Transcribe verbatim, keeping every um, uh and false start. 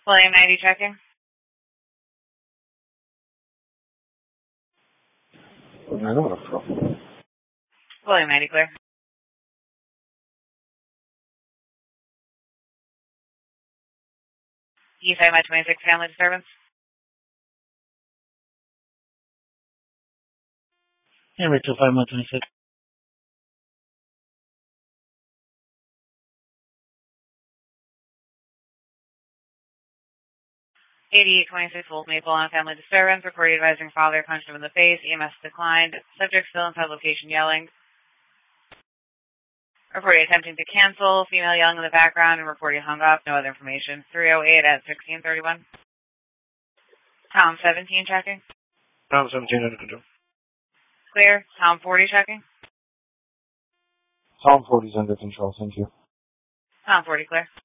William ninety checking. I don't know. William ninety clear. E five my twenty-six family disturbance. Yeah, Rachel five my twenty-six. eighty-eight twenty-six Old Maple on family disturbance. Reported advising father punched him in the face. E M S declined. Subject still inside location yelling. Reported attempting to cancel. Female yelling in the background and reported hung up. No other information. three oh eight at sixteen thirty-one. Tom seventeen checking. Tom seventeen under control. Clear. Tom forty checking. Tom forty is under control. Thank you. Tom forty clear.